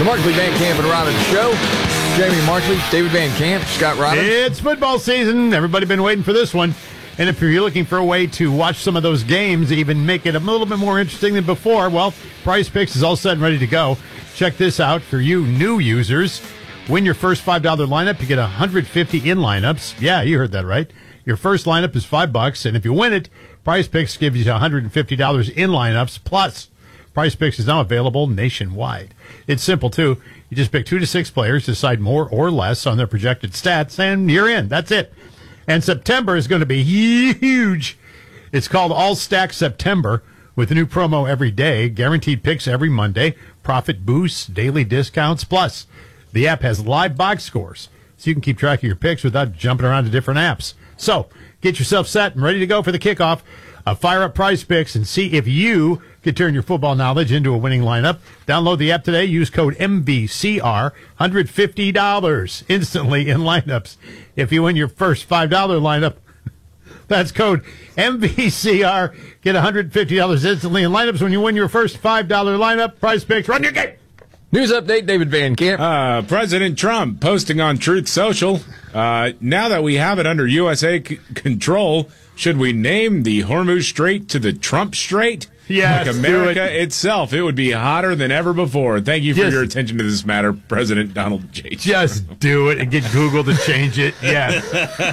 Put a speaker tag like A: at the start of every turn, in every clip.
A: The Markley, Van Camp, and Robbins Show. Jamie Markley, David Van Camp, Scott Robbins.
B: It's football season. Everybody been waiting for this one. And if you're looking for a way to watch some of those games, even make it a little bit more interesting than before, well, Prize Picks is all set and ready to go. Check this out for you new users. Win your first $5 lineup, you get 150 in lineups. Yeah, you heard that right. Your first lineup is $5, and if you win it, Prize Picks gives you $150 in lineups. Plus, Prize Picks is now available nationwide. It's simple, too. You just pick 2 to 6 players, decide more or less on their projected stats, and you're in. That's it. And September is going to be huge. It's called All Stack September, with a new promo every day, guaranteed picks every Monday, profit boosts, daily discounts. Plus, the app has live box scores, so you can keep track of your picks without jumping around to different apps. So, get yourself set and ready to go for the kickoff. Fire up Prize Picks and see if you can turn your football knowledge into a winning lineup. Download the app today. Use code MVCR, $150 instantly in lineups. If you win your first $5 lineup, that's code MVCR. Get $150 instantly in lineups when you win your first $5 lineup. Prize Picks, run your game.
A: News update, David Van Camp.
C: President Trump posting on Truth Social. Now that we have it under USA control, should we name the Hormuz Strait to the Trump Strait?
B: Yes,
C: like America itself, it would be hotter than ever before. Thank you for your attention to this matter, President Donald J. Trump.
B: Just do it and get Google to change it. Yes.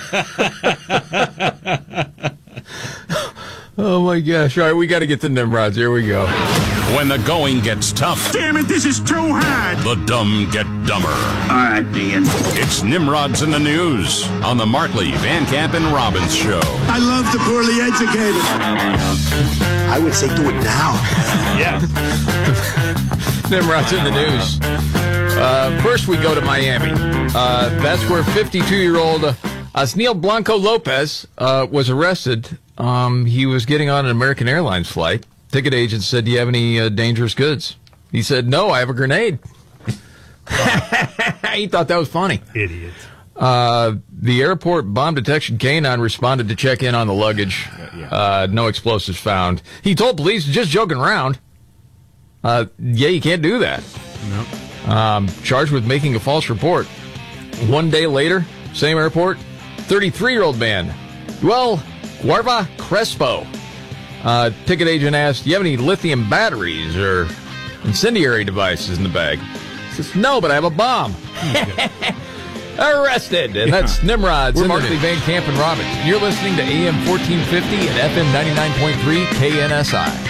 A: Oh, my gosh. All right, we got to get to Nimrods. Here we go.
D: When the going gets tough.
E: Damn it, this is too hard.
D: The dumb get dumber.
E: All right, Dean.
D: It's Nimrods in the News on the Markley, Van Camp, and Robbins Show.
E: I love the poorly educated.
F: I would say do it now.
B: Yeah.
A: Nimrods in the News. First, we go to Miami. That's where 52-year-old Asniel Blanco Lopez was arrested. He was getting on an American Airlines flight. Ticket agent said, "Do you have any dangerous goods?" He said, "No, I have a grenade." He thought that was funny.
B: Idiot.
A: The airport bomb detection canine responded to check in on the luggage. No explosives found. He told police, just joking around. You can't do that.
B: No.
A: Charged with making a false report. One day later, same airport, 33-year-old man, Guarva Crespo. Ticket agent asked, "Do you have any lithium batteries or incendiary devices in the bag?" He says, "No, but I have a bomb." Arrested. And that's Nimrods. We're Markley, Van Camp, and Robbins. You're listening to AM 1450 and FM 99.3 KNSI.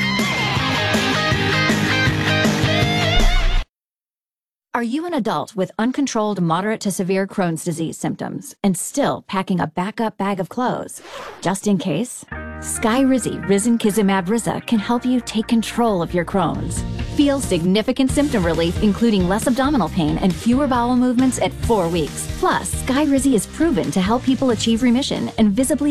G: Are you an adult with uncontrolled moderate to severe Crohn's disease symptoms and still packing a backup bag of clothes? Just in case? Skyrizi Risankizumab Riza can help you take control of your Crohn's. Feel significant symptom relief, including less abdominal pain and fewer bowel movements at 4 weeks. Plus, Skyrizi is proven to help people achieve remission and visibly